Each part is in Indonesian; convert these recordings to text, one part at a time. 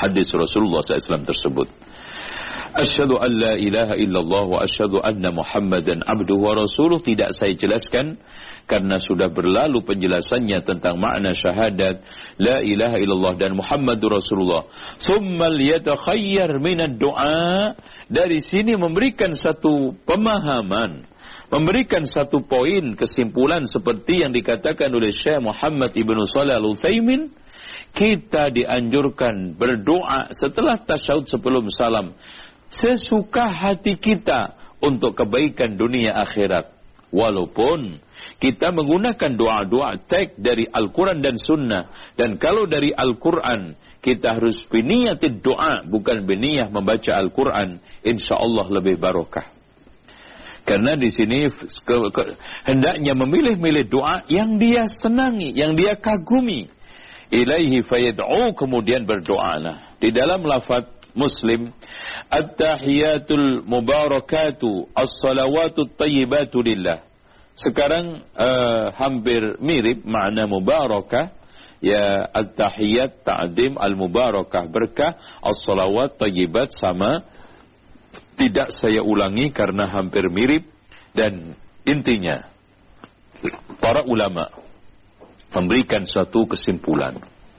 hadis Rasulullah SAW tersebut. Asyhadu an la ilaha illallah wa asyhadu anna Muhammadan abduhu wa rasuluh tidak saya jelaskan karena sudah berlalu penjelasannya tentang makna syahadat la ilaha illallah dan Muhammadur Rasulullah. Tsumma liyatakhayyar minad du'a, dari sini memberikan satu pemahaman, memberikan satu poin kesimpulan seperti yang dikatakan oleh Syekh Muhammad Ibnu Shalih Al-Utsaimin. Kita dianjurkan berdoa setelah tasyahud sebelum salam sesuka hati kita untuk kebaikan dunia akhirat. Walaupun kita menggunakan doa-doa teks dari Al-Quran dan Sunnah. Dan kalau dari Al-Quran, kita harus biniyatid doa, bukan biniyah membaca Al-Quran. InsyaAllah lebih barokah. Karena di sini hendaknya memilih-milih doa yang dia senangi, yang dia kagumi. Ilaihi fayad'u, kemudian berdoalah. Di dalam lafaz Muslim, at-tahiyatul mubarakatu as-salawatut tayyibatu lillah. Sekarang hampir mirip makna mubarakah, ya at-tahiyat ta'dim, al-mubarakah berkah, as-salawat tayyibat sama. Tidak saya ulangi karena hampir mirip, dan intinya para ulama memberikan suatu kesimpulan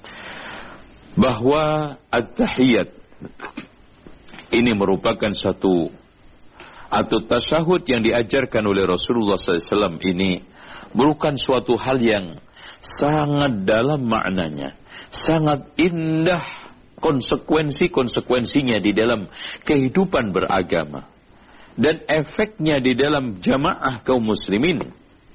bahwa at-tahiyat ini merupakan satu atau tasyahud yang diajarkan oleh Rasulullah SAW ini bukan suatu hal yang sangat dalam maknanya, sangat indah konsekuensinya di dalam kehidupan beragama dan efeknya di dalam jamaah kaum muslimin.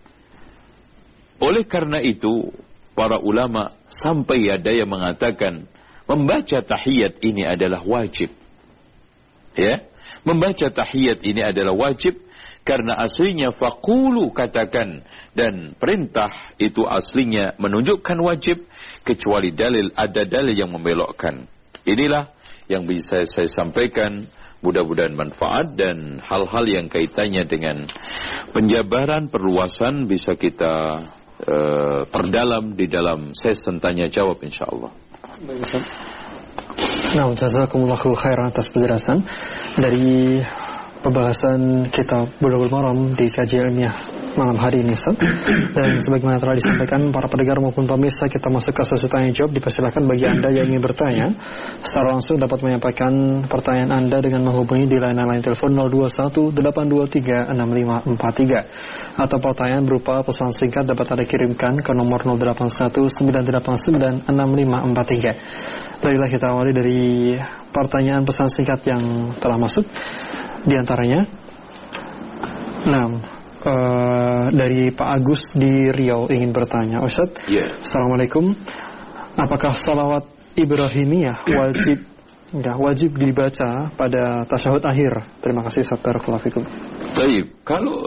Oleh karena itu, para ulama sampai ada yang mengatakan membaca tahiyat ini adalah wajib. Ya, membaca tahiyat ini adalah wajib karena aslinya faqulu, katakan, dan perintah itu aslinya menunjukkan wajib kecuali ada dalil yang membelokkan. Inilah yang bisa saya sampaikan, mudah-mudahan manfaat, dan hal-hal yang kaitannya dengan penjabaran perluasan bisa kita perdalam di dalam sesi tanya jawab insyaallah. Nah, jazakumullahu khairan atas penjelasan dari pembahasan kitab Bulughul Maram di kajian ilmiah malam hari ini, Ustaz. Dan sebagaimana telah disampaikan para pendengar maupun pemirsa, kita masuk ke sesi tanya jawab. Dipersilakan bagi Anda yang ingin bertanya secara langsung dapat menyampaikan pertanyaan Anda dengan menghubungi di layanan telepon 0218236543 atau pertanyaan berupa pesan singkat dapat Anda kirimkan ke nomor 0819896543. Baiklah, kita awali dari pertanyaan pesan singkat yang telah masuk. Di antaranya, dari Pak Agus di Riau ingin bertanya, Ustaz. Assalamualaikum. Apakah salawat Ibrahimiyah wajib dibaca pada tasyahud akhir? Terima kasih, Ustaz. Barakallahu fikum. Baik, kalau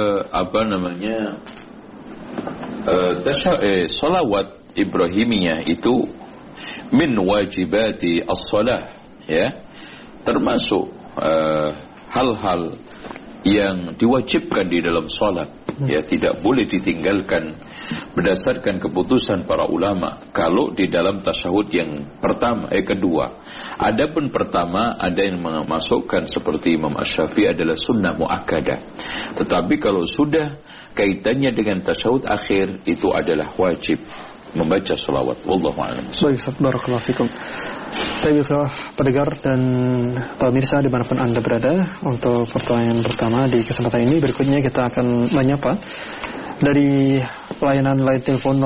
salawat Ibrahimiyah itu min wajibati as-salah, ya, termasuk hal-hal yang diwajibkan di dalam salat, ya, tidak boleh ditinggalkan berdasarkan keputusan para ulama. Kalau di dalam tasyahud yang kedua, adapun pertama ada yang memasukkan seperti Imam Asy-Syafi'i adalah sunnah muakkadah. Tetapi kalau sudah kaitannya dengan tasyahud akhir, itu adalah wajib membaca salawat. Wallahu a'lam. Baik, barakallahu fikum. Baiklah, pendengar dan pemirsa dimanapun Anda berada, untuk pertanyaan pertama di kesempatan ini, berikutnya kita akan menyapa dari layanan line telepon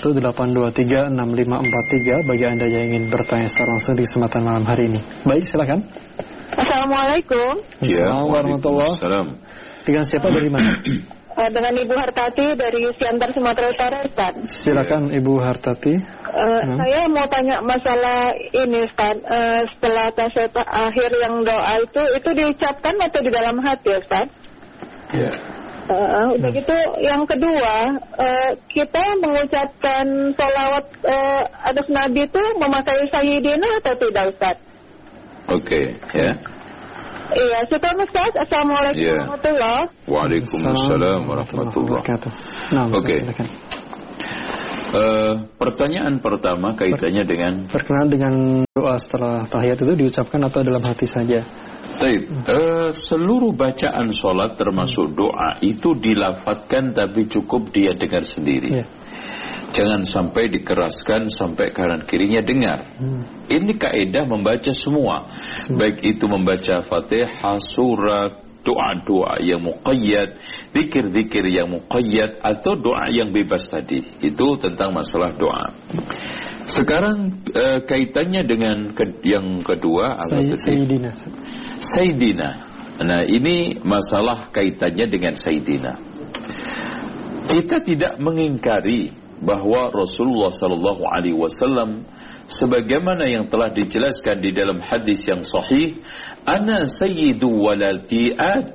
0218236543 bagi Anda yang ingin bertanya secara langsung di kesempatan malam hari ini. Baik, silakan. Assalamualaikum. Assalamualaikum warahmatullahi wabarakatuh. Dengan siapa, dari mana? Dengan Ibu Hartati dari Siantar, Sumatera Utara, Ustaz. Silakan Ibu Hartati. Saya mau tanya masalah ini, Ustaz. Setelah tasyahud akhir yang doa itu diucapkan atau di dalam hati, Ustaz? Ya. Udah gitu, yang kedua, kita mengucapkan sholawat atas Nabi itu memakai Sayyidina atau tidak, Ustaz? Oke, ya. Iya, syukur Ustaz. Assalamualaikum warahmatullahi wabarakatuh. Waalaikumsalam warahmatullahi wabarakatuh. Oke. Pertanyaan pertama kaitannya dengan berkenaan dengan doa setelah tahiyat itu diucapkan atau dalam hati saja? Seluruh bacaan sholat termasuk doa itu dilafadzkan tapi cukup dia dengar sendiri. Jangan sampai dikeraskan sampai kanan kirinya dengar. Ini kaidah membaca semua, baik itu membaca Fatihah, surat, doa-doa yang muqayyad, zikir-zikir yang muqayyad, atau doa yang bebas tadi. Itu tentang masalah doa. Sekarang kaitannya dengan yang kedua, Sayyidina. Nah, ini masalah kaitannya dengan Sayyidina. Kita tidak mengingkari bahwa Rasulullah sallallahu alaihi wasallam sebagaimana yang telah dijelaskan di dalam hadis yang sahih, ana sayyidu waladi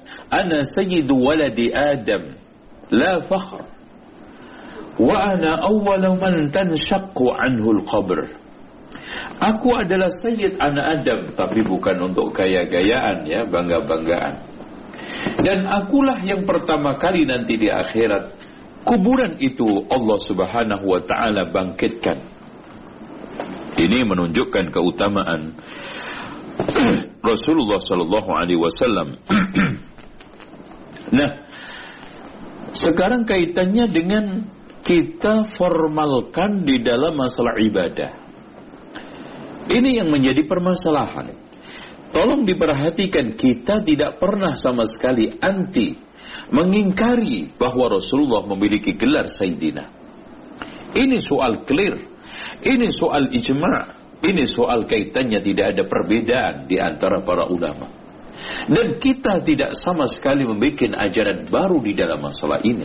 Adam la fakhr wa ana awwalu man tanshaqqu anhu al-qabr. Aku adalah sayyid anak Adam, tapi bukan untuk gaya-gayaan ya, bangga-banggaan. Dan akulah yang pertama kali nanti di akhirat kuburan itu Allah Subhanahu wa taala bangkitkan. Ini menunjukkan keutamaan Rasulullah sallallahu alaihi wasallam. Nah, sekarang kaitannya dengan kita formalkan di dalam masalah ibadah. Ini yang menjadi permasalahan. Tolong diperhatikan, kita tidak pernah sama sekali mengingkari bahwa Rasulullah memiliki gelar Sayyidina. Ini soal clear, ini soal ijma', ini soal kaitannya tidak ada perbedaan di antara para ulama. Dan kita tidak sama sekali membuat ajaran baru di dalam masalah ini.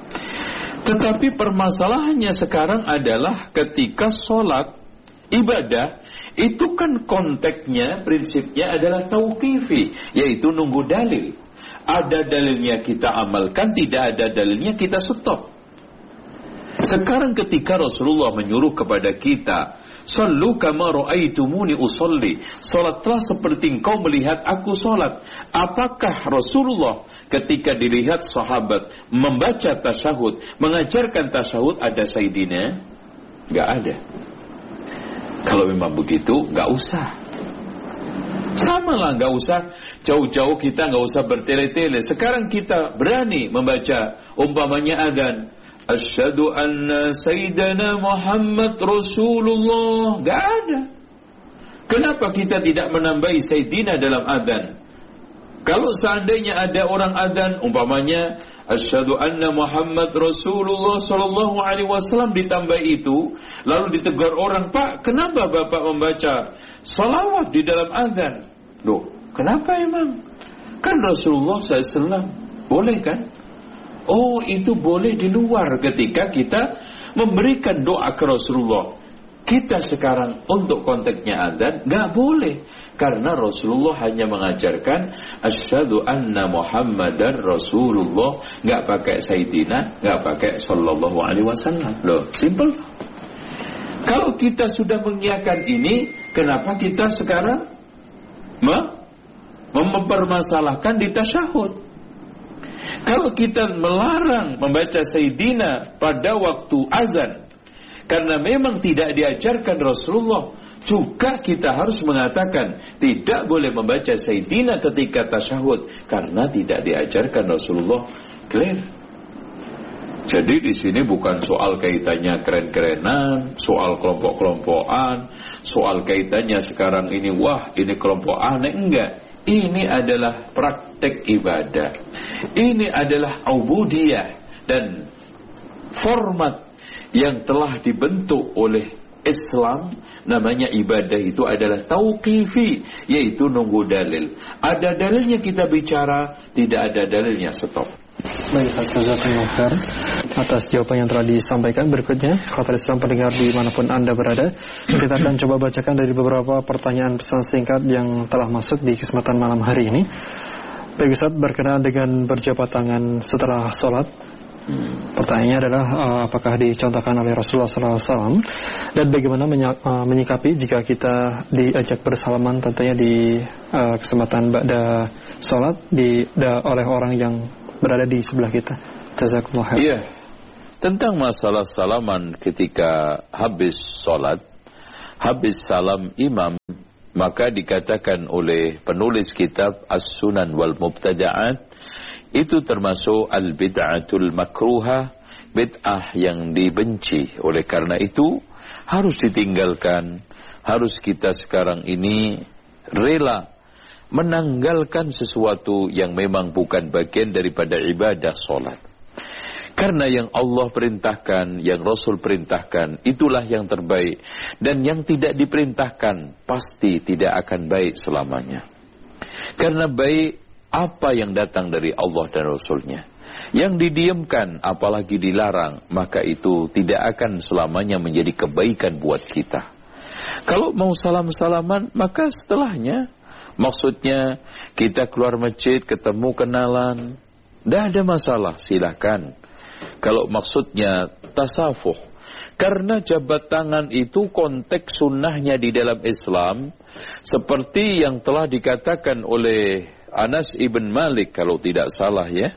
Tetapi permasalahannya sekarang adalah ketika sholat, ibadah, itu kan konteksnya, prinsipnya adalah tauqifi, yaitu nunggu dalil. Ada dalilnya kita amalkan, tidak ada dalilnya kita stop. Sekarang ketika Rasulullah menyuruh kepada kita, sallu kama ra'aitumuni usolli, salatlah seperti engkau melihat aku salat. Apakah Rasulullah ketika dilihat sahabat membaca tasyahud, mengajarkan tasyahud ada Sayyidina? Gak ada. Kalau memang begitu, gak usah. Sama lah, gak usah jauh-jauh, kita gak usah bertele-tele. Sekarang kita berani membaca umpamanya adzan, asyhadu anna sayyidana Muhammad Rasulullah. Gak ada. Kenapa kita tidak menambahi sayyidina dalam adzan? Kalau seandainya ada orang adzan umpamanya asyhadu anna Muhammad Rasulullah sallallahu alaihi wasallam, ditambah itu, lalu ditegur orang, Pak, kenapa Bapak membaca salawat di dalam adzan? Loh, kenapa emang? Kan Rasulullah SAW, boleh kan? Oh, itu boleh di luar ketika kita memberikan doa ke Rasulullah. Kita sekarang untuk konteksnya adzan gak boleh, karena Rasulullah hanya mengajarkan asyhadu anna Muhammadar Rasulullah, gak pakai sayyidina, gak pakai sallallahu alaihi wasallam. Loh, simple. Kalau kita sudah mengiyakan ini, kenapa kita sekarang mempermasalahkan di tasyahud? Kalau kita melarang membaca sayyidina pada waktu azan karena memang tidak diajarkan Rasulullah, juga kita harus mengatakan tidak boleh membaca sayyidina ketika tasyahud karena tidak diajarkan Rasulullah. Clear. Jadi di sini bukan soal kaitannya keren-kerenan, soal kelompok-kelompokan, soal kaitannya sekarang ini wah ini kelompok aneh, enggak. Ini adalah praktek ibadah. Ini adalah ubudiyah dan format yang telah dibentuk oleh Islam, namanya ibadah itu adalah tauqifi, yaitu nunggu dalil. Ada dalilnya kita bicara, tidak ada dalilnya stop. Baik, jazakallahu khair atas jawaban yang telah disampaikan. Berikutnya, khawatir Islam pendengar dimanapun Anda berada, kita akan coba bacakan dari beberapa pertanyaan pesan singkat yang telah masuk di kesempatan malam hari ini. Baik Ustaz, berkenaan dengan berjabat tangan setelah sholat. Pertanyaannya adalah apakah dicontohkan oleh Rasulullah SAW, dan bagaimana menyikapi jika kita diajak bersalaman tentunya di kesempatan ba'da sholat oleh orang yang berada di sebelah kita. Jazakumullah khair. Iya. tentang masalah salaman ketika habis sholat, habis salam imam, maka dikatakan oleh penulis kitab As-Sunan wal Mubtada'at, itu termasuk al-bid'atul makruhah, bid'ah yang dibenci. Oleh karena itu harus ditinggalkan. Harus kita sekarang ini rela menanggalkan sesuatu yang memang bukan bagian daripada ibadah sholat. Karena yang Allah perintahkan, yang Rasul perintahkan, itulah yang terbaik. Dan yang tidak diperintahkan pasti tidak akan baik selamanya. Karena baik apa yang datang dari Allah dan Rasulnya. Yang didiamkan apalagi dilarang, maka itu tidak akan selamanya menjadi kebaikan buat kita. Kalau mau salam-salaman, maka setelahnya, maksudnya kita keluar masjid, ketemu kenalan, tidak ada masalah, silakan. Kalau maksudnya tasafuh, karena jabat tangan itu konteks sunnahnya di dalam Islam, seperti yang telah dikatakan oleh Anas ibn Malik, kalau tidak salah ya,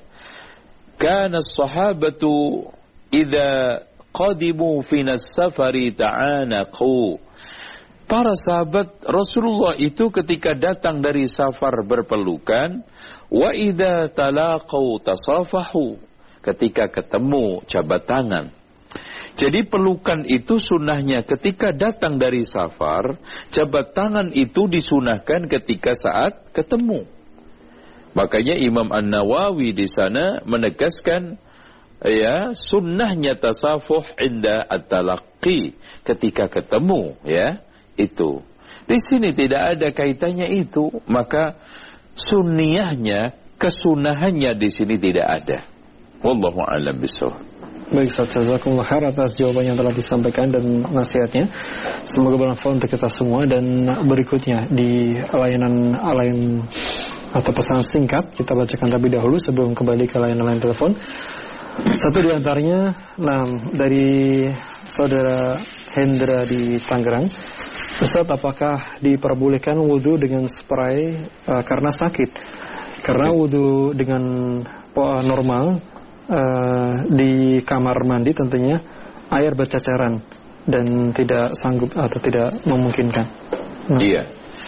kana as-sahabatu idza qadimu fina as-safari ta'anaqu. Para sahabat Rasulullah itu ketika datang dari safar berpelukan, wa idza talaqau tasafahu, ketika ketemu jabat tangan. Jadi pelukan itu sunnahnya ketika datang dari safar, jabat tangan itu disunahkan ketika saat ketemu. Makanya Imam An-Nawawi di sana menegaskan ya sunnahnya tasafuh inda at-talaqqi, ketika ketemu ya itu. Di sini tidak ada kaitannya itu, maka sunniyahnya, kesunahannya di sini tidak ada. Wallahu a'lam bishawab. Baik, Ustaz, jazakumullah khair atas jawaban yang telah disampaikan dan nasihatnya. Semoga bermanfaat untuk kita semua. Dan berikutnya di layanan atau pesan singkat kita bacakan terlebih dahulu sebelum kembali ke layanan telepon. Satu di antaranya, dari saudara Hendra di Tangerang. Ustaz, apakah diperbolehkan wudu dengan spray karena sakit? Karena wudu dengan normal di kamar mandi tentunya air bercacaran dan tidak sanggup atau tidak memungkinkan. Iya.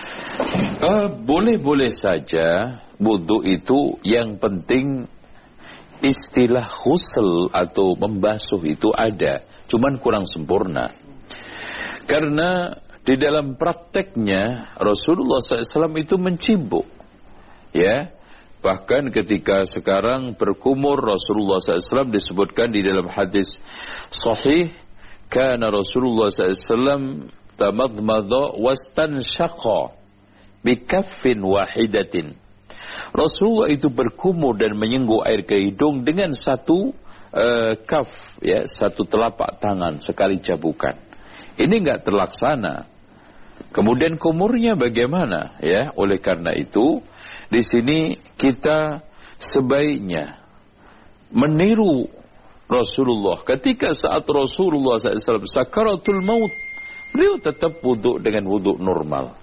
Boleh-boleh saja wudu itu, yang penting istilah ghusl atau membasuh itu ada, cuman kurang sempurna. Karena di dalam prakteknya Rasulullah SAW itu mencibuk, ya. Bahkan ketika sekarang berkumur, Rasulullah SAW disebutkan di dalam hadis sahih, kana Rasulullah SAW tamadmadha wastanshaqa bikaffin wahidatin. Rasulullah itu berkumur dan menyenggol air ke hidung dengan satu kaf, ya, satu telapak tangan sekali cabukan. Ini enggak terlaksana. Kemudian kumurnya bagaimana, ya? Oleh karena itu di sini kita sebaiknya meniru Rasulullah. Ketika saat Rasulullah SAW sakaratul maut, beliau tetap wudhu dengan wudhu normal.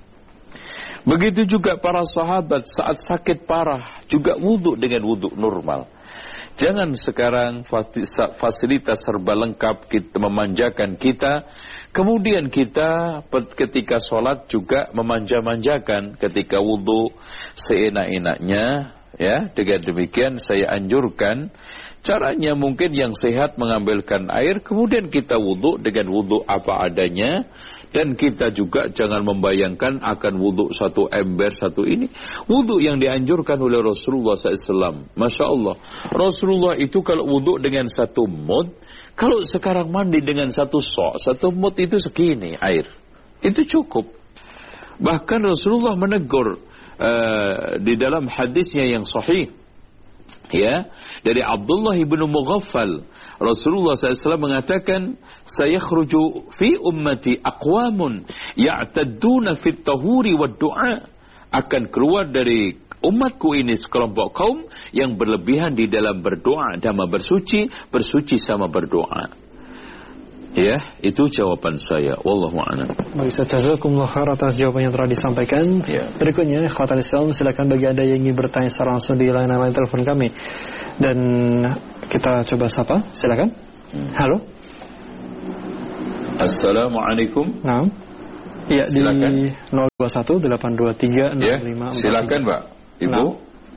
Begitu juga para sahabat saat sakit parah juga wudhu dengan wudhu normal. Jangan sekarang fasilitas serba lengkap kita memanjakan kita, kemudian kita ketika sholat juga memanja-manjakan, ketika wudhu seenak-enaknya, ya. Dengan demikian saya anjurkan caranya mungkin yang sehat mengambilkan air, kemudian kita wudhu dengan wudhu apa adanya. Dan kita juga jangan membayangkan akan wudhu satu ember, satu ini. Wudhu yang dianjurkan oleh Rasulullah SAW. Masya Allah. Rasulullah itu kalau wudhu dengan satu mud, kalau sekarang mandi dengan satu sok, satu mud itu segini air. Itu cukup. Bahkan Rasulullah menegur di dalam hadisnya yang sahih, ya, dari Abdullah ibn Mughaffal, Rasulullah SAW mengatakan, sayakhruju fi ummati aqwamun ya'tadduna fit tahuri wad du'a. Akan keluar dari umatku ini sekelompok kaum yang berlebihan di dalam berdoa dan bersuci sama berdoa. Ya, itu jawaban saya. Wallahu a'lam. Baik, jazakumullah khair atas jawaban yang telah disampaikan. Ya. Berikutnya, ikhwatal Islam, silakan bagi Anda yang ingin bertanya secara langsung di layanan telepon kami. Dan kita coba sapa, silakan. Halo. Assalamualaikum. Nah. Ya, silakan. Di 021-823-6543. Ya, silakan Mbak. Ibu. Nah.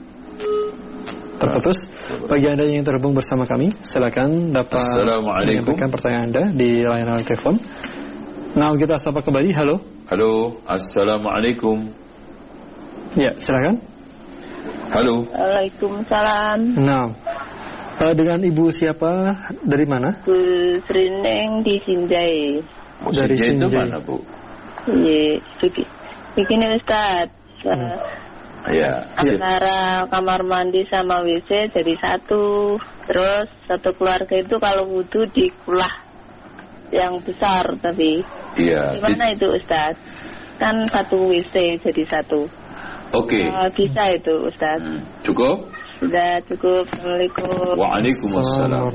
Terputus. Bagi Anda yang terhubung bersama kami, silakan dapat menyampaikan pertanyaan Anda di layanan telepon. Nah, kita sapa kembali. Halo. Halo. Assalamualaikum. Ya, silakan. Halo. Waalaikumsalam. Nah, dengan Ibu siapa? Dari mana? Bu Srineng di Sinjai. Dari Sinjai itu Sinjai. mana, Bu? Iya, begini Ustaz. Ya. Antara kamar mandi sama WC jadi satu. Terus satu keluarga itu kalau wudu di kulah yang besar tapi. Iya. Gimana itu Ustaz? Kan satu WC jadi satu. Oke. Bisa itu Ustaz. Cukup? Sudah cukup. Assalamualaikum. Waalaikumsalam.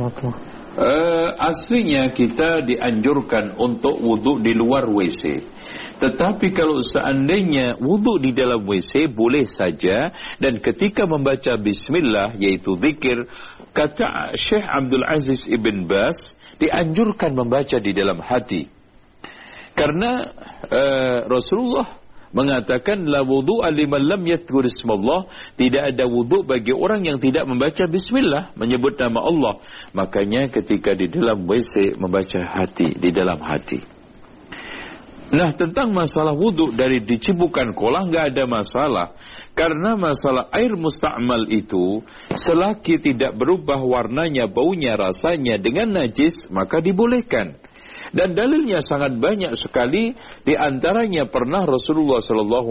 Aslinya kita dianjurkan untuk wudu di luar WC. Tetapi kalau seandainya wudu di dalam WC boleh saja, dan ketika membaca bismillah yaitu zikir, kata Syekh Abdul Aziz Ibn Baz dianjurkan membaca di dalam hati. Karena Rasulullah mengatakan la wudu'a liman lam yadhkur ismallah, tidak ada wudu bagi orang yang tidak membaca bismillah, menyebut nama Allah. Makanya ketika di dalam WC membaca hati, di dalam hati. Nah, tentang masalah wudu dari dicibukan kolah nggak ada masalah, karena masalah air musta'mal itu selagi tidak berubah warnanya, baunya, rasanya dengan najis, maka dibolehkan. Dan dalilnya sangat banyak sekali. Di antaranya pernah Rasulullah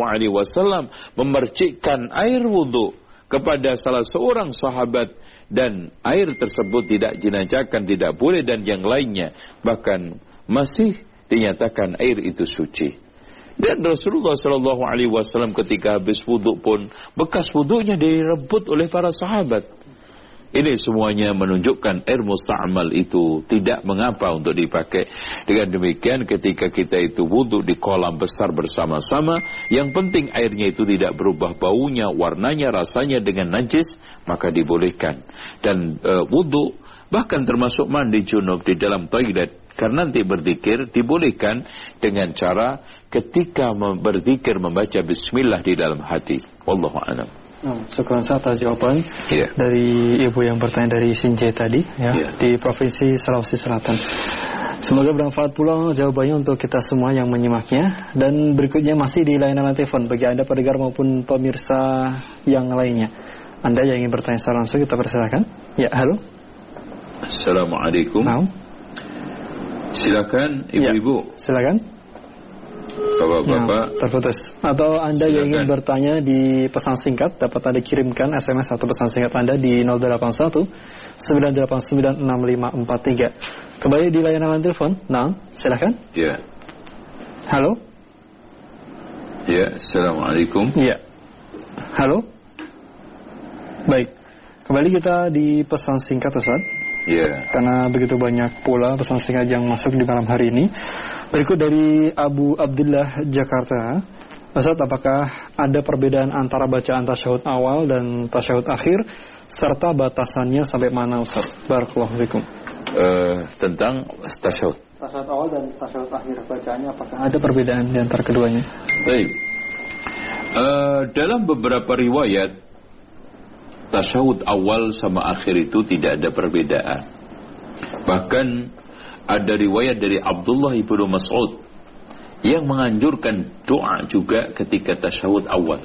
SAW memercikkan air wudu kepada salah seorang sahabat, dan air tersebut tidak jenajahkan, tidak boleh, dan yang lainnya. Bahkan masih dinyatakan air itu suci. Dan Rasulullah SAW ketika habis wudu pun bekas wudunya direbut oleh para sahabat. Ini semuanya menunjukkan air musta'mal itu tidak mengapa untuk dipakai. Dengan demikian ketika kita itu wudu di kolam besar bersama-sama, yang penting airnya itu tidak berubah baunya, warnanya, rasanya dengan najis, maka dibolehkan. Dan wudu bahkan termasuk mandi junub di dalam toilet, karena nanti berzikir dibolehkan dengan cara ketika berzikir membaca bismillah di dalam hati. Wallahu a'lam. Syukran atas jawaban dari Ibu yang bertanya dari Sinjai tadi di Provinsi Sulawesi Selatan. Semoga bermanfaat pula jawabannya untuk kita semua yang menyimaknya. Dan berikutnya masih di layanan telepon bagi Anda pendengar maupun pemirsa yang lainnya. Anda yang ingin bertanya secara langsung, kita persilakan. Ya, halo. Assalamualaikum. Silakan ibu-ibu. Silakan. Bapak-bapak. Terputus. Atau Anda silakan. yang ingin bertanya di pesan singkat, dapat Anda kirimkan SMS atau pesan singkat Anda di 081 989 6543. Kembali di layanan telepon. Nah, silakan. Ya. Halo. Ya, Assalamualaikum. Ya. Halo. Baik. Kembali kita di pesan singkat, Ustaz. Ya. Karena begitu banyak pula pesan singkat yang masuk di malam hari ini. Berikut dari Abu Abdullah Jakarta. Ustaz, apakah ada perbedaan antara bacaan tasyahud awal dan tasyahud akhir, serta batasannya sampai mana, Ustaz? Barakallahu fikum. Tentang tasyahud. Tasyahud awal dan tasyahud akhir, bacaannya apakah ada perbedaan di antara keduanya? Baik. Dalam beberapa riwayat, tasyahud awal sama akhir itu tidak ada perbedaan. Bahkan ada riwayat dari Abdullah ibnu Mas'ud yang menganjurkan doa juga ketika tasyahud awal.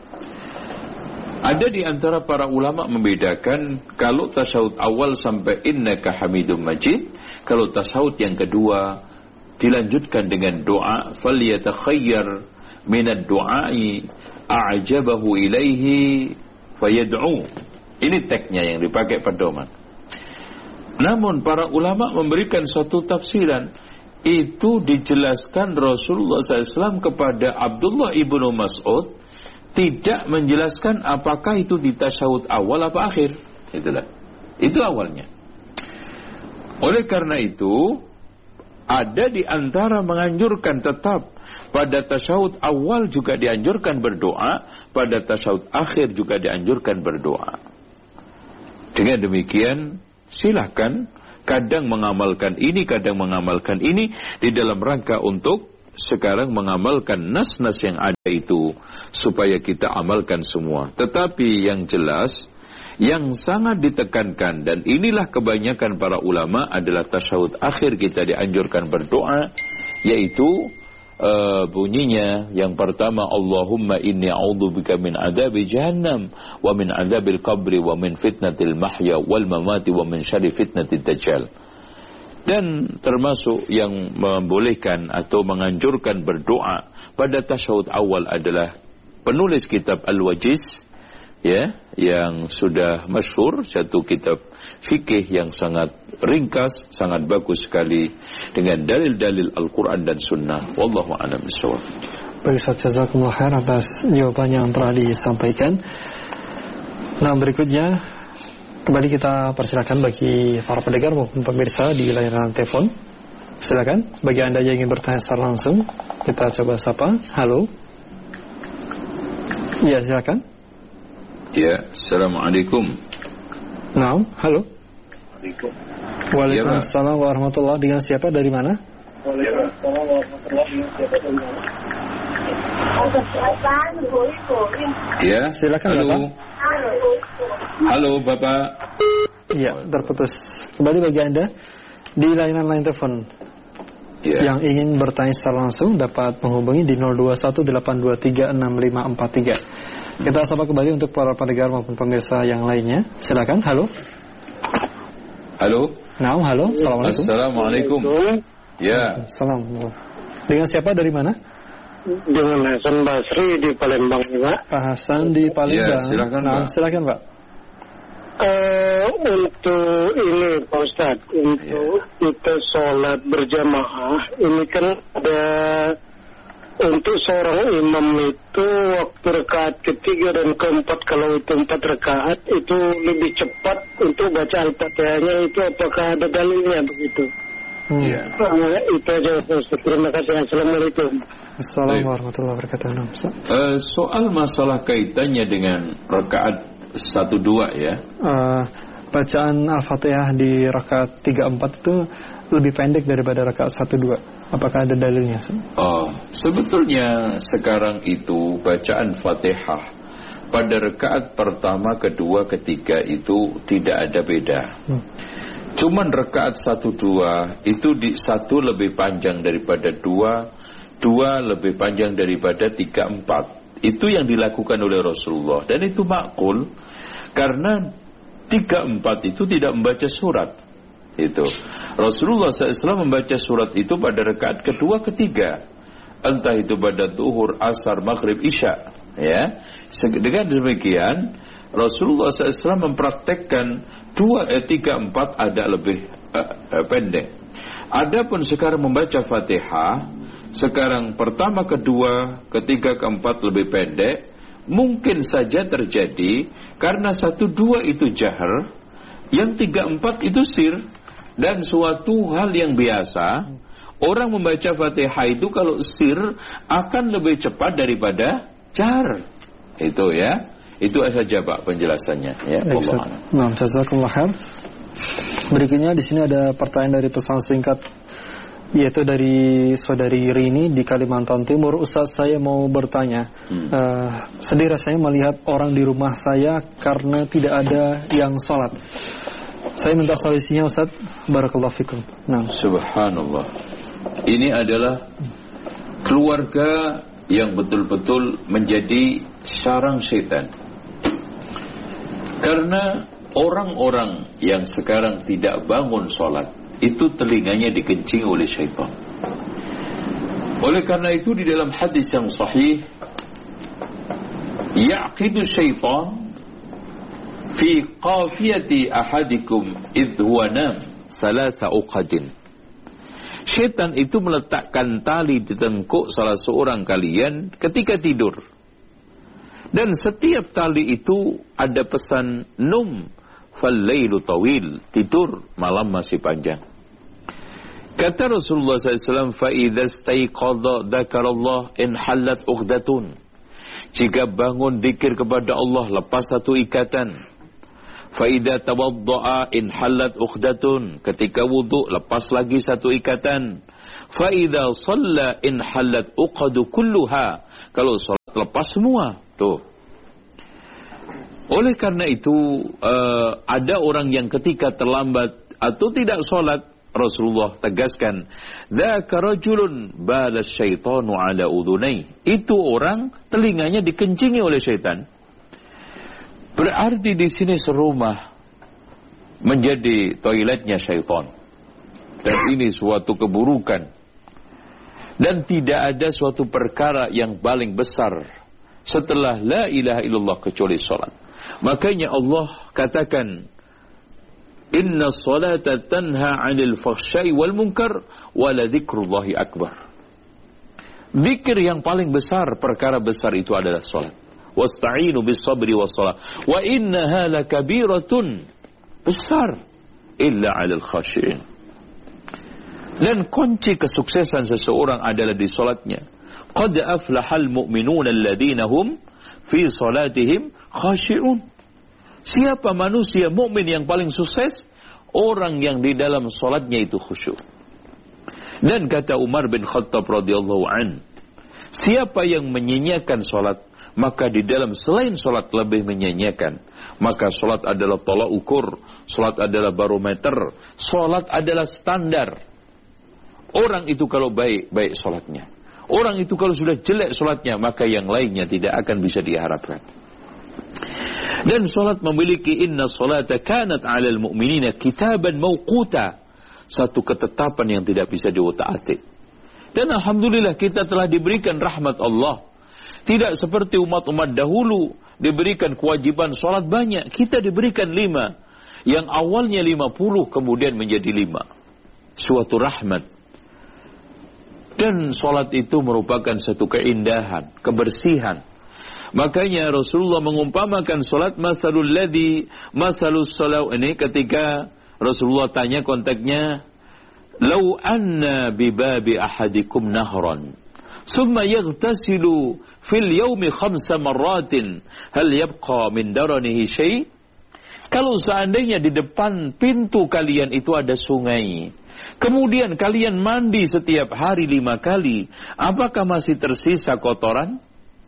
Ada di antara para ulama membedakan, kalau tasyahud awal sampai innaka hamidum majid, kalau tasyahud yang kedua dilanjutkan dengan doa, falyatakhayyar minad du'ai a'jabahu ilaihi fayad'u. Ini teksnya yang dipakai pedoman. Namun para ulama memberikan suatu tafsiran. Itu dijelaskan Rasulullah SAW kepada Abdullah ibnu Mas'ud, tidak menjelaskan apakah itu di tasyahud awal apa akhir. Itulah. Itu awalnya. Oleh karena itu, ada di antara menganjurkan tetap pada tasyahud awal juga dianjurkan berdoa, pada tasyahud akhir juga dianjurkan berdoa. Dengan demikian, silakan kadang mengamalkan ini, kadang mengamalkan ini, di dalam rangka untuk sekarang mengamalkan nas-nas yang ada itu, supaya kita amalkan semua. Tetapi yang jelas, yang sangat ditekankan, dan inilah kebanyakan para ulama, adalah tasyahud akhir kita dianjurkan berdoa, yaitu bunyinya yang pertama, Allahumma inni a'udzubika min adzabi jahannam wa min adzabil qabri wa min fitnatil mahya wal mamati wa min syarri fitnatid dajjal. Dan termasuk yang membolehkan atau menganjurkan berdoa pada tasyahud awal adalah penulis kitab Al-Wajiz, ya, yang sudah masyhur, satu kitab fikih yang sangat ringkas, sangat bagus sekali dengan dalil-dalil Al-Quran dan Sunnah. Wallahu a'lam bishawab. Baik, Ustaz, jazakumullah khair atas jawaban yang telah disampaikan. Nah, berikutnya kembali kita persilakan bagi para pendengar maupun pemirsa di layanan telepon. Silakan, bagi Anda yang ingin bertanya secara langsung, kita coba sapa. Halo. Iya, silakan. Ya, Assalamualaikum. Nah, halo. Waalaikumsalam. Waalaikumsalam warahmatullahi. Dengan siapa, dari mana? Waalaikumsalam warahmatullahi wabarakatuh. Ya, silakan. Halo. Bapak. Halo, Bapak. Iya, terputus. Kembali bagi Anda di layanan telepon. Ya. Yang ingin bertanya secara langsung dapat menghubungi di 0218236543. Kita sapa kembali untuk para pendengar maupun pemirsa yang lainnya. Silakan. Halo. Halo. Nah, halo. Assalamualaikum. Assalamualaikum. Ya. Assalamualaikum. Dengan siapa, dari mana? Dengan Hasan Basri di Palembang, Pak. Pak Hasan di Palembang. Ya, silakan, nah, Pak. silakan, Pak. Untuk ini, Pak Ustadz, untuk kita sholat berjamaah, ini kan ada, untuk seorang imam itu waktu rakaat ketiga dan keempat, kalau itu 4 rakaat itu lebih cepat untuk baca Al-Fatihahnya, itu apakah ada dalilnya begitu? Ya. Itu aja, Ustaz. Terima kasih. Assalamualaikum. Assalamualaikum warahmatullahi wabarakatuh. Soal masalah kaitannya dengan rakaat 1-2 ya. Bacaan Al-Fatihah di rakaat 3-4 itu lebih pendek daripada rakaat 1-2. Apakah ada dalilnya? Sebetulnya sekarang itu bacaan Fatihah pada rakaat pertama, kedua, ketiga itu tidak ada beda. Cuman rakaat 1-2 itu satu lebih panjang daripada 2, 2 lebih panjang daripada 3-4. Itu yang dilakukan oleh Rasulullah, dan itu makul karena 3-4 itu tidak membaca surat. Itu Rasulullah SAW membaca surat itu pada rakaat kedua, ketiga, entah itu pada zuhur, asar, maghrib, isya. Ya, dengan demikian Rasulullah SAW mempraktekkan 3-4 ada lebih pendek. Adapun sekarang membaca Fatihah, sekarang pertama, kedua, ketiga, keempat lebih pendek, mungkin saja terjadi karena 1-2 itu jahar, yang 3-4 itu sir, dan suatu hal yang biasa. Orang membaca Fatihah itu kalau sir akan lebih cepat daripada jahar. Itu ya. Itu saja Pak penjelasannya ya. Nah, jazakumullah khair. Berikutnya di sini ada pertanyaan dari pesan singkat, yaitu dari saudari Rini di Kalimantan Timur. Ustaz, saya mau bertanya, sedih rasanya melihat orang di rumah saya karena tidak ada yang sholat. Saya minta solusinya, Ustaz. Barakallahu fikum. Nah, subhanallah. Ini adalah keluarga yang betul-betul menjadi sarang setan. Karena orang-orang yang sekarang tidak bangun sholat, itu telinganya dikencing oleh syaitan. Oleh karena itu di dalam hadis yang sahih, yaqidu syaitan fi qafiyati ahadikum idh huwa nam salasa uqadin. Syaitan itu meletakkan tali di tengkuk salah seorang kalian ketika tidur. Dan setiap tali itu ada pesan num fal-lailu tawil, tidur malam masih panjang. Kata Rasulullah SAW, فَإِذَا اسْتَيْقَظَ ذَكَرَ اللَّهِ إِنْ حَلَّتْ أُخْدَةٌ. Jika bangun zikir kepada Allah, lepas satu ikatan. Faida tawadda'a in halat ukhdatun. Ketika wudu lepas lagi satu ikatan. Faida shalla in halat uqadu kulluha. Kalau salat lepas semua. Tuh. Oleh karena itu ada orang yang ketika terlambat atau tidak salat, Rasulullah tegaskan, dzaka rajulun bala syaitanu ala udhunai. Itu orang telinganya dikencingi oleh syaitan. Berarti di sini serumah menjadi toiletnya syaitan. Dan ini suatu keburukan. Dan tidak ada suatu perkara yang paling besar setelah la ilaha illallah kecuali salat. Makanya Allah katakan, inna salata tanha 'anil fahsya'i wal munkar wa la dzikrullahi akbar. Zikir yang paling besar, perkara besar itu adalah salat. Wasta'inu bis sabri was salah wa innaha lakabiratun, besar, illa 'alal khashi'in. Dan kunci kesuksesan seseorang adalah di salatnya. Qad aflahal mu'minuna alladhina hum fi salatihim khashi'un. Siapa manusia mukmin yang paling sukses? Orang yang di dalam salatnya itu khusyuk. Dan kata Umar bin Khattab radhiyallahu an, siapa yang menyanyiakan salat, maka di dalam selain salat lebih menyanyiakan. Maka salat adalah tolak ukur, salat adalah barometer, salat adalah standar. Orang itu kalau baik, baik salatnya. Orang itu kalau sudah jelek salatnya, maka yang lainnya tidak akan bisa diharapkan. Dan salat memiliki inna salata kanat 'alal mu'minina kitaban mawquta, satu ketetapan yang tidak bisa diutak-atik. Dan alhamdulillah kita telah diberikan rahmat Allah. Tidak seperti umat-umat dahulu diberikan kewajiban salat banyak, kita diberikan 5. Yang awalnya 50 kemudian menjadi 5. Suatu rahmat. Dan salat itu merupakan satu keindahan, kebersihan. Makanya Rasulullah mengumpamakan salat masalus salat ini ketika Rasulullah tanya konteksnya, "Lau anna bi babi ahadikum nahran, summa yaghtasilu fil yawmi 5 marratin, hal yabqa min daranihi syai'?" Kalau seandainya di depan pintu kalian itu ada sungai, kemudian kalian mandi setiap hari 5 kali, apakah masih tersisa kotoran?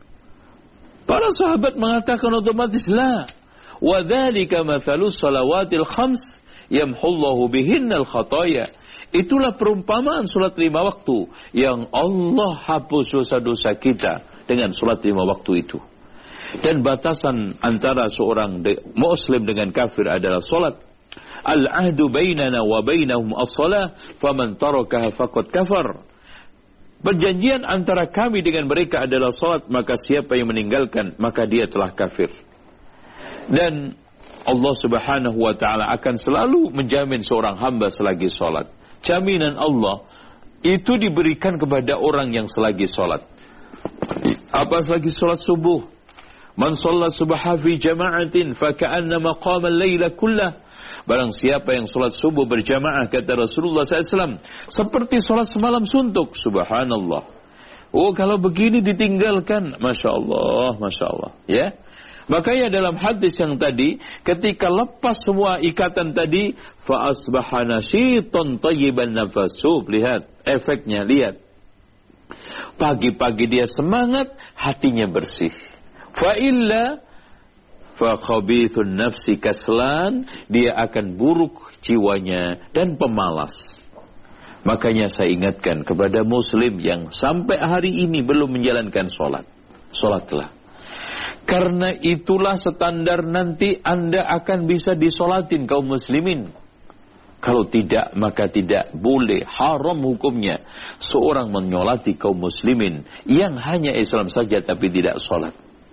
Para sahabat mengatakan otomatis la. Wa dzalika mathalus salawatil khams yamhullahu bihinnal khataya. Itulah perumpamaan salat 5 waktu yang Allah hapus dosa-dosa kita dengan salat 5 waktu itu. Dan batasan antara seorang muslim dengan kafir adalah salat. Al-ahdu bainana wa bainahum as-salah, faman tarakaha faqad kafar. Perjanjian antara kami dengan mereka adalah salat, maka siapa yang meninggalkan, maka dia telah kafir. Dan Allah Subhanahu wa ta'ala akan selalu menjamin seorang hamba selagi salat. Jaminan Allah itu diberikan kepada orang yang selagi salat. Apa selagi salat subuh? Man shalla subha fi jama'atin fa ka'annama qama al-laila kullah. Barang siapa yang salat subuh berjamaah, kata Rasulullah SAW, seperti salat semalam suntuk. Subhanallah. Oh, kalau begini ditinggalkan, Masya Allah, Masya Allah. Ya. Makanya dalam hadis yang tadi, ketika lepas semua ikatan tadi, fa asbaha nasyitan thayyiban nafasuh. Lihat efeknya, lihat. Pagi-pagi dia semangat, hatinya bersih. Fa illa fa khabithun nafsi kaslan, dia akan buruk jiwanya dan pemalas. Makanya saya ingatkan kepada muslim yang sampai hari ini belum menjalankan salat. Salatlah. Karena itulah standar nanti Anda akan bisa disolatin kaum muslimin. Kalau tidak, maka tidak boleh, haram hukumnya seorang menyolati kaum muslimin yang hanya Islam saja tapi tidak salat.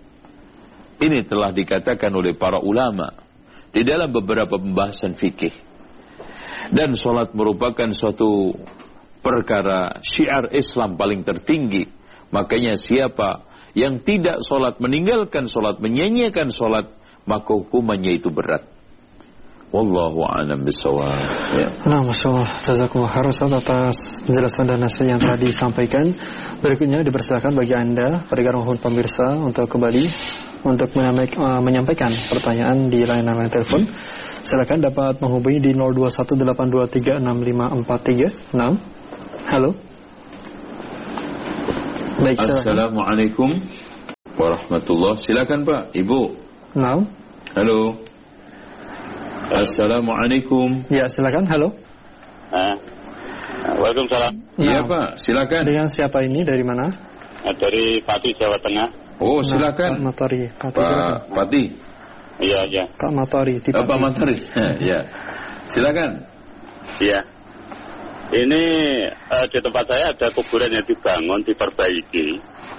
Ini telah dikatakan oleh para ulama di dalam beberapa pembahasan fikih. Dan salat merupakan suatu perkara syiar Islam paling tertinggi. Makanya siapa yang tidak salat, meninggalkan salat, menyanyiakan salat, maka hukumannya itu berat. Wallahu a'lam bishawab. Ya. Nah, Masya Allah, jazakumullah khairan atas penjelasan dan nasihat yang telah disampaikan. Berikutnya dipersilakan bagi Anda, pendengar maupun pemirsa, untuk kembali untuk menyampaikan pertanyaan di layanan telepon, silakan dapat menghubungi di 0218236543. Nah, halo. Baik, Assalamualaikum warahmatullahi. Silakan Pak, Ibu. Nah. Halo. Assalamualaikum. Ya, silakan. Halo. Waalaikumsalam. Iya Pak, silakan. Dengan siapa ini? Dari mana? Dari Pati, Jawa Tengah. Oh, silakan. Pak Matari. Pak Pati. Iya. Pak Matari. Pak Matari. Ya. Silakan. Iya. Ini di tempat saya ada kuburan yang dibangun, diperbaiki.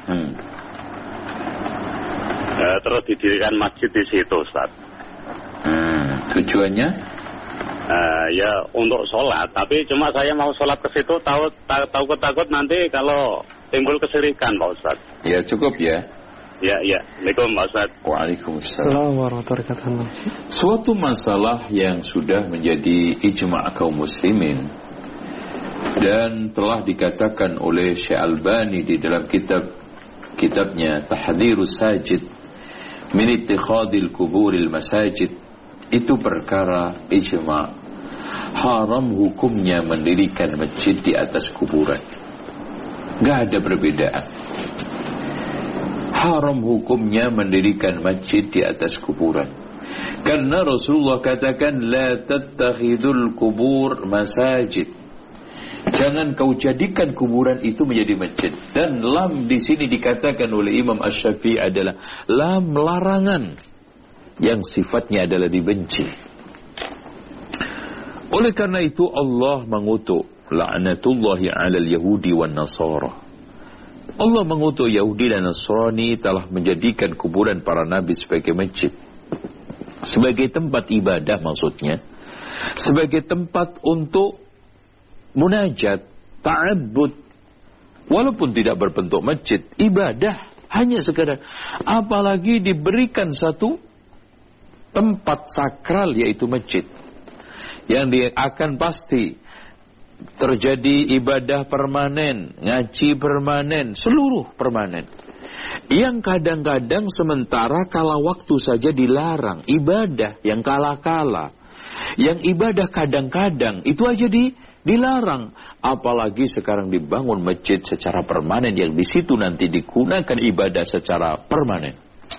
Terus didirikan masjid di situ, Ustaz. Tujuannya? Ya untuk sholat, tapi cuma saya mau sholat ke situ takut nanti kalau timbul kesirikan, Pak Ustaz. Ya cukup ya. Ya. Assalamualaikum Pak Ustaz. Waalaikumsalam warahmatullahi wabarakatuh. Suatu masalah yang sudah menjadi ijma' kaum muslimin dan telah dikatakan oleh Syekh Albani di dalam kitabnya Tahdhirus Sajid min ittikhadil kuburil masajid, itu perkara ijma'. Haram hukumnya mendirikan masjid di atas kuburan. Gak ada perbedaan. Haram hukumnya mendirikan masjid di atas kuburan. Karena Rasulullah katakan la tattakhidul kubur masajid. Jangan kau jadikan kuburan itu menjadi masjid. Dan lam di sini dikatakan oleh Imam Asy-Syafi'i adalah lam larangan yang sifatnya adalah dibenci. Oleh karena itu Allah mengutuk la'natullahi 'alal yahudi wan nasara. Allah mengutuk Yahudi dan Nasrani telah menjadikan kuburan para nabi sebagai masjid, sebagai tempat ibadah, maksudnya sebagai tempat untuk munajat, ta'abbud, walaupun tidak berbentuk masjid, ibadah hanya sekadar. Apalagi diberikan satu tempat sakral yaitu masjid, yang dia akan pasti terjadi ibadah permanen, ngaji permanen, seluruh permanen. Yang kadang-kadang sementara kala waktu saja dilarang, ibadah yang kala-kala, yang ibadah kadang-kadang itu aja dilarang. Apalagi sekarang dibangun masjid secara permanen yang di situ nanti digunakan ibadah secara permanen.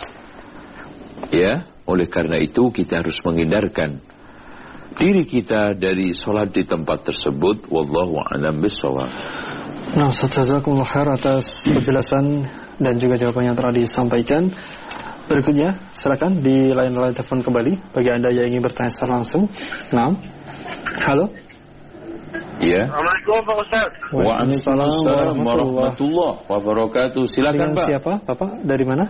Ya, oleh karena itu kita harus menghindarkan diri kita dari sholat di tempat tersebut. Wallahu a'lam bishawab. Nah, Ustaz, jazakumullah khair atas penjelasan dan juga jawaban yang telah disampaikan. Berikutnya, silakan di line telepon kembali bagi Anda yang ingin bertanya secara langsung. Nah, halo. Iya. Assalamualaikum Pak Ustaz. Waalaikumsalam warahmatullahi wabarakatuh. Silakan Pak. Siapa? Bapak dari mana?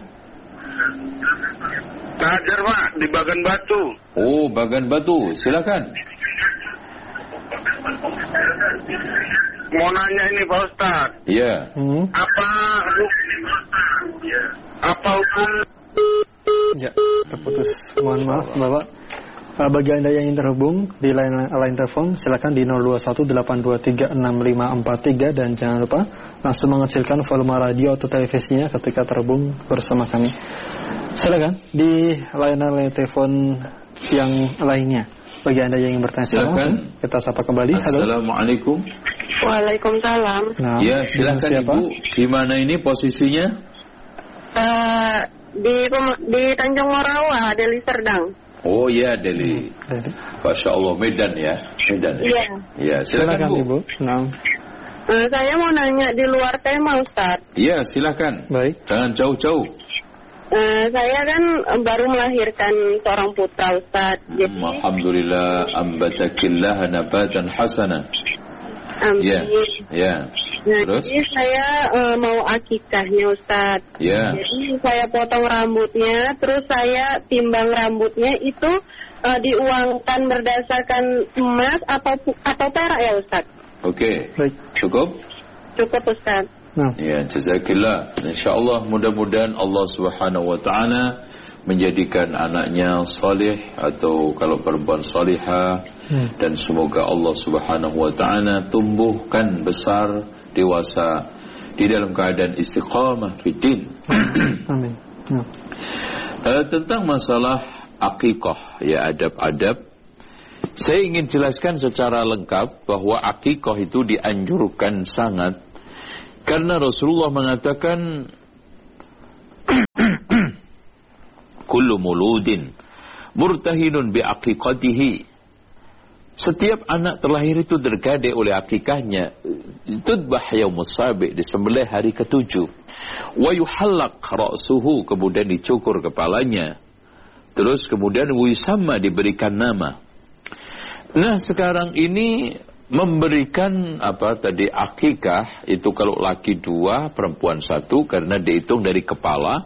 Hajar Pak, di Bagan Batu. Oh, Bagan Batu. Silakan. Mau nanya ini Pak Ustaz. Iya. Apa hukum? Ya, terputus. Mohon maaf, Bapak. Bagi Anda yang ingin terhubung di line telepon, silakan di 0218236543 dan jangan lupa langsung mengecilkan volume radio atau televisinya ketika terhubung bersama kami. Silakan di layanan telepon yang lainnya. Bagi Anda yang ingin bertanya langsung, kita sapa kembali. Halo. Assalamualaikum. Waalaikumsalam. Nah, ya, silakan Ibu. Di mana ini posisinya? Di Tanjung Morawa, Deli Serdang. Oh ya, Deli. Masya Allah, Medan ya. Medan. Iya. Ya, silakan Bu. Nah. Saya mau nanya di luar tema, Ustaz. Iya, silakan. Baik. Jangan jauh-jauh. Saya kan baru melahirkan seorang putra, Ustaz. Jadi, alhamdulillah, ambatakillah nabatan hasana. Amin. Ya. Terus? Jadi saya mau akikahnya, Ustaz. Ya. Jadi saya potong rambutnya, terus saya timbang rambutnya itu diuangkan berdasarkan emas atau perak ya, Ustaz? Oke. Baik. Cukup? Cukup, Ustaz. Nah. Ya, jazakillah. Insyaallah mudah-mudahan Allah Subhanahu wa taala menjadikan anaknya salih atau kalau perempuan salihah, dan semoga Allah Subhanahu wa taala tumbuhkan besar dewasa di dalam keadaan istiqamah fi din. Amin. Tentang masalah akikah, ya, adab-adab, saya ingin jelaskan secara lengkap bahwa akikah itu dianjurkan sangat karena Rasulullah mengatakan kullu muludin murtahinun bi aqiqatihi. Setiap anak terlahir itu tergadai oleh akikahnya. Tudbah yaumus sabi', disembelih hari ke-7. Wa yuhallaq ra'suhu, kemudian dicukur kepalanya. Terus kemudian wisamma, diberikan nama. Nah, sekarang ini memberikan akikah itu kalau laki 2, perempuan 1 karena dihitung dari kepala.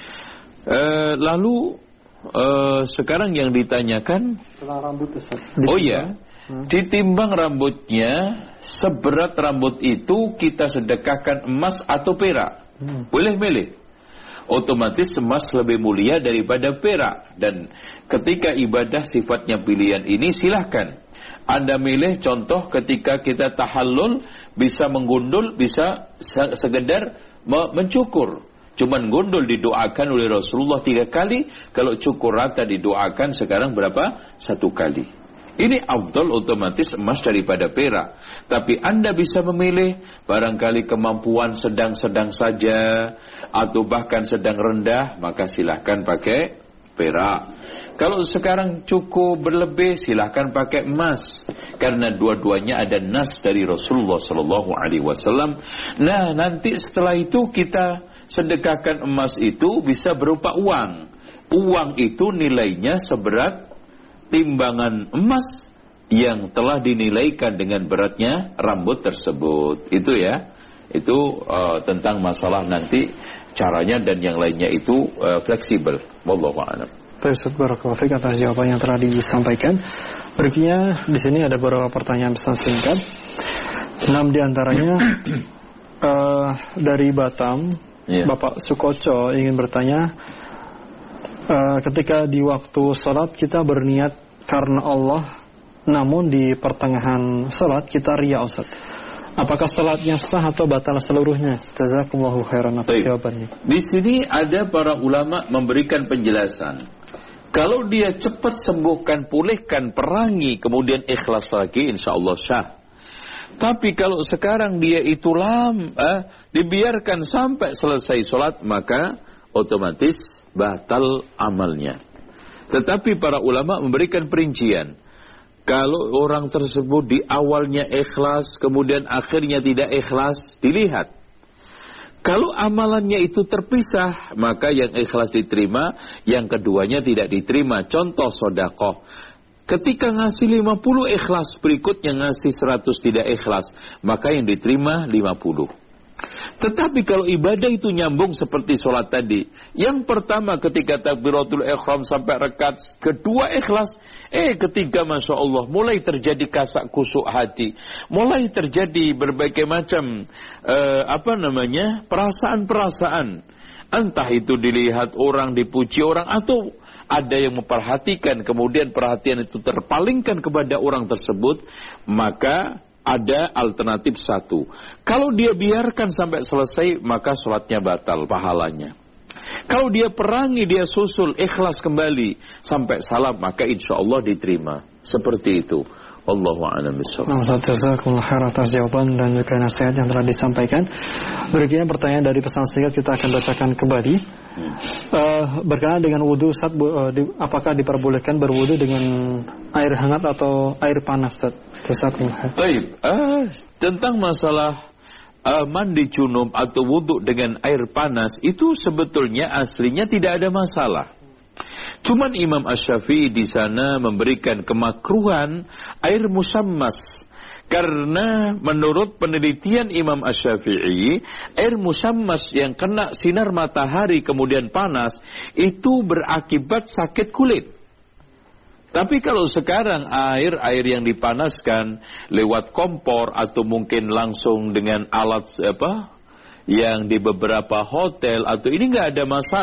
Lalu sekarang yang ditanyakan, rambut ditimbang rambutnya, seberat rambut itu kita sedekahkan emas atau perak. Boleh milih. Otomatis emas lebih mulia daripada perak. Dan ketika ibadah sifatnya pilihan ini, silahkan Anda milih. Contoh ketika kita tahallul, bisa menggundul, bisa sekedar mencukur. Cuman gundul didoakan oleh Rasulullah 3 kali. Kalau cukur rata didoakan sekarang berapa? 1 kali. Ini afdal otomatis emas daripada perak. Tapi Anda bisa memilih, barangkali kemampuan sedang-sedang saja atau bahkan sedang rendah, maka silahkan pakai perak. Kalau sekarang cukup berlebih, silahkan pakai emas. Karena dua-duanya ada nas dari Rasulullah SAW. Nah, nanti setelah itu kita sedekahkan emas itu bisa berupa uang. Uang itu nilainya seberat timbangan emas yang telah dinilaikan dengan beratnya rambut tersebut. Itu ya. Itu tentang masalah nanti caranya dan yang lainnya itu fleksibel. Wallahu a'lam. Ustaz, barakallahu fiik atas jawaban yang telah disampaikan. Berikutnya di sini ada beberapa pertanyaan pesan singkat. 6 diantaranya dari Batam. Bapak Sukoco ingin bertanya, ketika di waktu sholat kita berniat karena Allah, namun di pertengahan sholat kita riya, Ustaz. Apakah sholatnya sah atau batal seluruhnya? Jazakumullahu khairan atas jawabannya. Di sini ada para ulama memberikan penjelasan. Kalau dia cepat sembuhkan, pulihkan, perangi, kemudian ikhlas lagi, insya Allah sah. Tapi kalau sekarang dia itu dibiarkan sampai selesai sholat, maka otomatis batal amalnya. Tetapi para ulama memberikan perincian. Kalau orang tersebut di awalnya ikhlas, kemudian akhirnya tidak ikhlas, dilihat. Kalau amalannya itu terpisah, maka yang ikhlas diterima, yang keduanya tidak diterima. Contoh sedekah. Ketika ngasih 50 ikhlas, berikutnya ngasih 100 tidak ikhlas, maka yang diterima 50. Tetapi kalau ibadah itu nyambung seperti sholat tadi, yang pertama ketika takbiratul ihram sampai rakaat kedua ikhlas, ketiga Masya Allah mulai terjadi kasak kusuk hati, mulai terjadi berbagai macam perasaan-perasaan, entah itu dilihat orang, dipuji orang, atau ada yang memperhatikan, kemudian perhatian itu terpalingkan kepada orang tersebut, maka ada alternatif 1. Kalau dia biarkan sampai selesai, maka sholatnya batal pahalanya. Kalau dia perangi, dia susul, ikhlas kembali sampai salam, maka insya Allah diterima. Seperti itu. Wallahu a'lam bishawab. Jazakumullah khairan atas jawaban dan juga nasihat yang telah disampaikan. Berikutnya pertanyaan dari pesan singkat kita akan bacakan kembali. Berkenaan dengan wudu, Ustaz, apakah diperbolehkan berwudu dengan air hangat atau air panas, Ustaz? Jazakumullah. Baik, tentang masalah mandi junub atau wudu dengan air panas itu sebetulnya aslinya tidak ada masalah. Cuman Imam Asy-Syafi'i di sana memberikan kemakruhan air musammas. Karena menurut penelitian Imam Asy-Syafi'i, air musammas yang kena sinar matahari kemudian panas, itu berakibat sakit kulit. Tapi kalau sekarang air yang dipanaskan lewat kompor atau mungkin langsung dengan alat yang di beberapa hotel atau ini nggak ada masalah.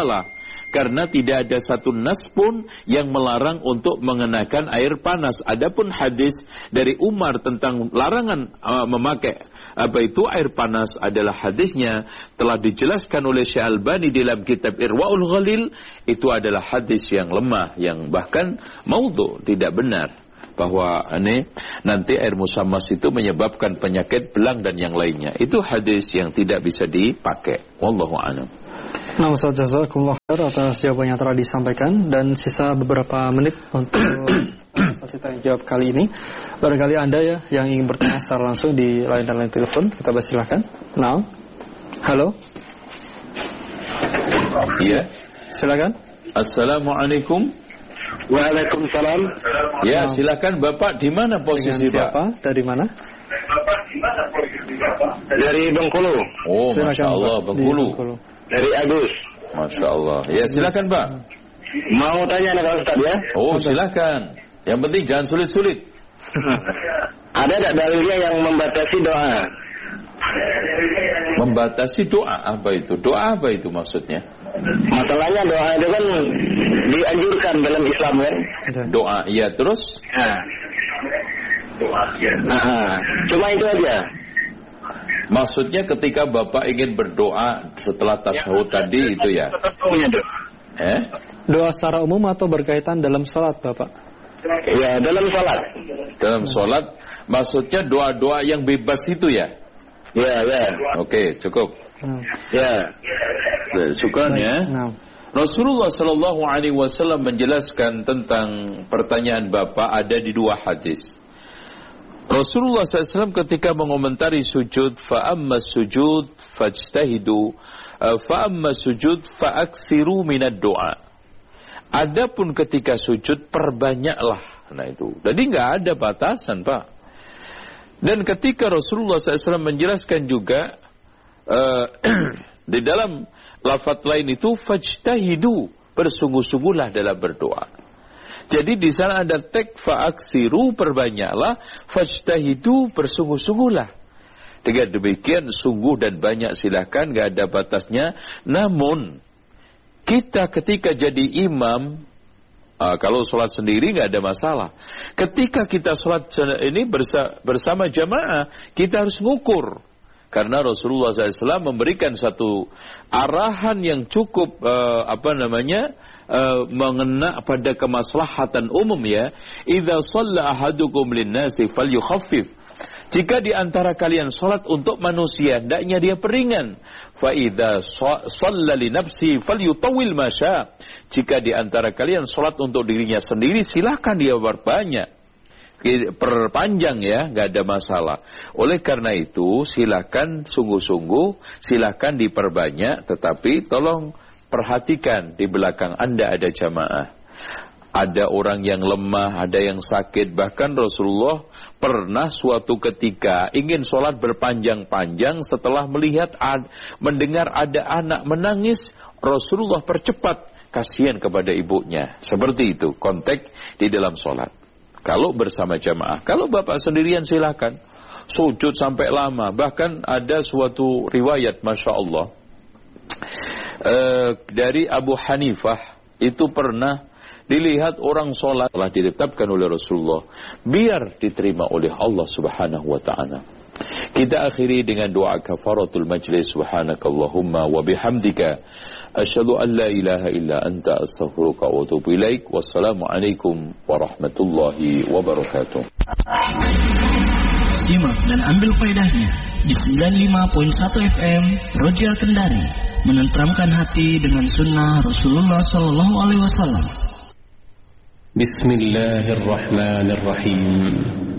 Karena tidak ada satu nas pun yang melarang untuk mengenakan air panas. Adapun hadis dari Umar tentang larangan memakai air panas adalah hadisnya telah dijelaskan oleh Syekh Albani dalam kitab Irwaul Ghalil. Itu adalah hadis yang lemah, yang bahkan maudhu, tidak benar. Bahwa nanti air musammas itu menyebabkan penyakit belang dan yang lainnya. Itu hadis yang tidak bisa dipakai. Wallahu a'lam. Nah, Ustaz, jazakumullah khair atas jawaban yang telah disampaikan, dan sisa beberapa menit untuk sesi tanya jawab kali ini. Barangkali Anda ya yang ingin bertanya secara langsung di line telepon, kita persilakan. Nah, halo. Iya. Silakan. Assalamualaikum. Waalaikumsalam. Ya, silakan Bapak, di mana posisi Pak? Dari mana? Dari Bengkulu. Oh, Masya Allah, Bengkulu. Dari Agus. Masya Allah. Ya, silakan Pak. Mau tanya nih Pak Ustaz ya? Oh, silakan. Yang penting jangan sulit-sulit. Ada tak dalilnya yang membatasi doa? Membatasi doa apa itu? Doa apa itu maksudnya? Masalahnya doa itu kan dianjurkan dalam Islam kan? Doa, iya, terus? Cuma itu aja. Maksudnya ketika Bapak ingin berdoa setelah tasyahud tadi itu ya? Doa secara umum atau berkaitan dalam sholat Bapak? Ya, dalam sholat. Dalam sholat, maksudnya doa-doa yang bebas itu ya? Ya. Oke, cukup. Ya. Syukran ya. Rasulullah Sallallahu Alaihi Wasallam menjelaskan tentang pertanyaan Bapak ada di dua hadis. Rasulullah SAW ketika mengomentari sujud, fa'amma sujud fajtahidu, fa'amma sujud fa'aksiru minad doa. Adapun ketika sujud perbanyaklah. Nah itu. Jadi nggak ada batasan Pak. Dan ketika Rasulullah SAW menjelaskan juga di dalam lafaz lain itu fajtahidu, bersungguh-sungguhlah dalam berdoa. Jadi di sana ada tek fa'aksiru, perbanyaklah, fajtahidu, bersungguh-sungguhlah. Dengan demikian sungguh dan banyak silakan, gak ada batasnya. Namun kita ketika jadi imam, kalau sholat sendiri gak ada masalah. Ketika kita sholat ini bersama jamaah, kita harus ngukur. Karena Rasulullah SAW memberikan satu arahan yang cukup mengena pada kemaslahatan umum ya. Idza shalla ahadukum lin-nasi falyukhaffif. Jika di antara kalian salat untuk manusia, hendaknya dia peringan. Fa idza shalla li nafsi falyutawwil ma syaa. Jika di antara kalian salat untuk dirinya sendiri, silakan dia berbanyak. Perpanjang ya, nggak ada masalah. Oleh karena itu, silakan sungguh-sungguh, silakan diperbanyak, tetapi tolong perhatikan di belakang Anda ada jamaah. Ada orang yang lemah, ada yang sakit. Bahkan Rasulullah pernah suatu ketika ingin sholat berpanjang-panjang setelah mendengar ada anak menangis. Rasulullah percepat, kasihan kepada ibunya. Seperti itu konteks di dalam sholat. Kalau bersama jamaah, kalau Bapak sendirian silakan sujud sampai lama. Bahkan ada suatu riwayat, Masya Allah, dari Abu Hanifah itu pernah dilihat orang sholat telah ditetapkan oleh Rasulullah biar diterima oleh Allah Subhanahu wa ta'ala. Kita akhiri dengan doa kafaratul majlis. Subhanakallahumma wa bihamdika asyhadu an la ilaha illa anta astaghfiruka wa atubu ilaik. Wassalamualaikum warahmatullahi wabarakatuh. Simak dan ambil faedahnya di 95.1 FM Roja Kendari, menenteramkan hati dengan sunnah Rasulullah Sallallahu Alaihi Wasallam. Bismillahirrahmanirrahim.